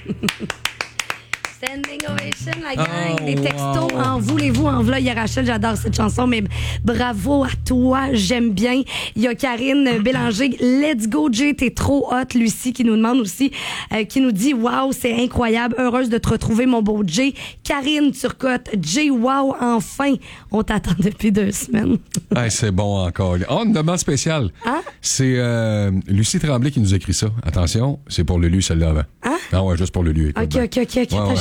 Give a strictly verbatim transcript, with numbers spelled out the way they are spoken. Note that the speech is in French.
Standing ovation, la gang. Oh, Des textos wow. en voulez-vous, en v'là. Il y a Rachel, j'adore cette chanson, mais bravo à toi, j'aime bien. Il y a Karine Bélanger, let's go Jay, t'es trop hot. Lucie qui nous demande aussi, euh, qui nous dit wow, c'est incroyable, heureuse de te retrouver mon beau Jay. Karine Turcotte, Jay, wow, enfin, on t'attend depuis deux semaines. Hey, c'est bon encore. Oh, une demande spéciale. Hein? C'est euh, Lucie Tremblay qui nous écrit ça. Attention, c'est pour Lulu, celle-là avant. Hein? Ah ouais, juste pour Lulu. Écoute, Ok, ben. ok, ok, ok. Ouais, ouais.